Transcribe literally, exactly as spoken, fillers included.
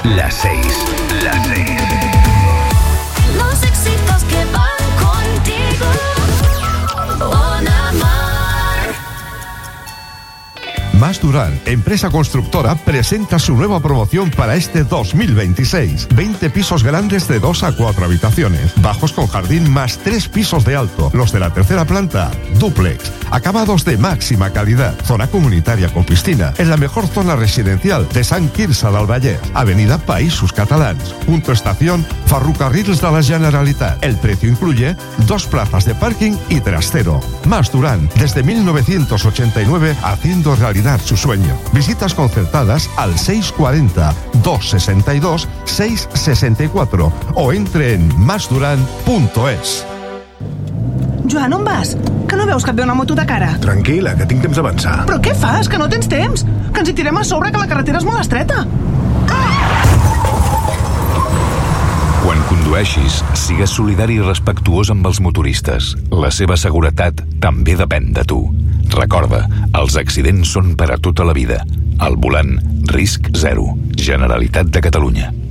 las seis. Las seis. Los éxitos que van contigo. Bon Amar. Mas Durán, empresa constructora, presenta su nueva promoción para este dos mil veintiséis. veinte pisos grandes de dos a cuatro habitaciones, bajos con jardín más tres pisos de alto. Los de la tercera planta, dúplex, acabados de máxima calidad. Zona comunitaria con piscina, en la mejor zona residencial de Sant Quirze del Vallès. Avenida Països Catalans, punto estación Ferrocarrils de la Generalitat. El precio incluye dos plazas de parking y trastero. Mas Durán, desde mil novecientos ochenta y nueve, haciendo realidad su sueño. Visitas concertadas al seis cuarenta, dos sesenta y dos, seis sesenta y cuatro o entre en masduran punto es. Joan, on vas? Que no veus que et ve una moto de cara? Tranquil·la, que tinc temps d'avançar. Però què fas? Que no tens temps? Que ens hi tirem a sobre, que la carretera és molt estreta. Quan condueixis, sigues solidari i respectuós amb els motoristes. La seva seguretat també depèn de tu. Recorda, els accidents són per a tota la vida. Al volant, risc zero. Generalitat de Catalunya.